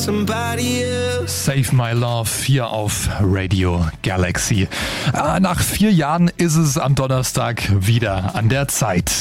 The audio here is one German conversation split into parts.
Save My Love hier auf Radio Galaxy. Nach 4 Jahren ist es am Donnerstag wieder an der Zeit.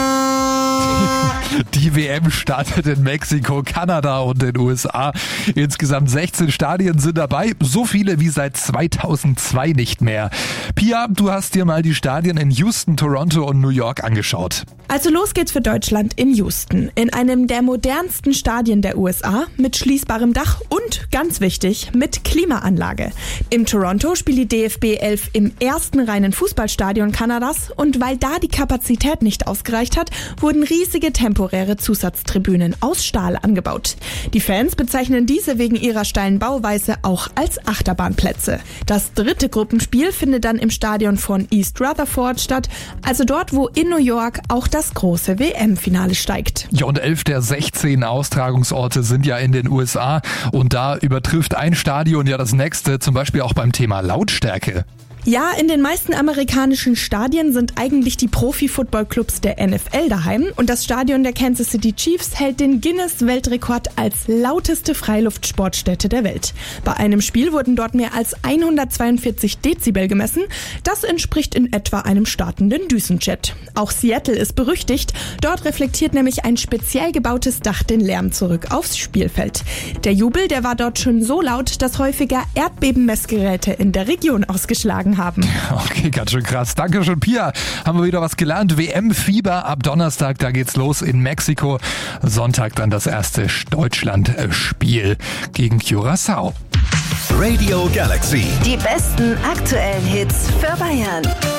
Die WM startet in Mexiko, Kanada und den USA. Insgesamt 16 Stadien sind dabei, so viele wie seit 2002 nicht mehr. Pia, du hast dir mal die Stadien in Houston, Toronto und New York angeschaut. Also los geht's für Deutschland in Houston, in einem der modernsten Stadien der USA, mit schließbarem Dach und, ganz wichtig, mit Klimaanlage. Im Toronto spielt die DFB 11 im ersten reinen Fußballstadion Kanadas und weil da die Kapazität nicht ausgereicht hat, wurden riesige temporäre Zusatztribünen aus Stahl angebaut. Die Fans bezeichnen diese wegen ihrer steilen Bauweise auch als Achterbahnplätze. Das dritte Gruppenspiel findet dann im Stadion von East Rutherford statt, also dort, wo in New York auch das große WM-Finale steigt. Ja, und 11 der 16 Austragungsorte sind ja in den USA und da übertrifft ein Stadion ja das nächste, zum Beispiel auch beim Thema Lautstärke. Ja, in den meisten amerikanischen Stadien sind eigentlich die Profi-Football-Clubs der NFL daheim und das Stadion der Kansas City Chiefs hält den Guinness-Weltrekord als lauteste Freiluftsportstätte der Welt. Bei einem Spiel wurden dort mehr als 142 Dezibel gemessen. Das entspricht in etwa einem startenden Düsenjet. Auch Seattle ist berüchtigt. Dort reflektiert nämlich ein speziell gebautes Dach den Lärm zurück aufs Spielfeld. Der Jubel, der war dort schon so laut, dass häufiger Erdbebenmessgeräte in der Region ausgeschlagen haben. Okay, ganz schön krass. Danke schön, Pia. Haben wir wieder was gelernt. WM-Fieber ab Donnerstag, da geht's los in Mexiko. Sonntag dann das erste Deutschland-Spiel gegen Curaçao. Radio Galaxy. Die besten aktuellen Hits für Bayern.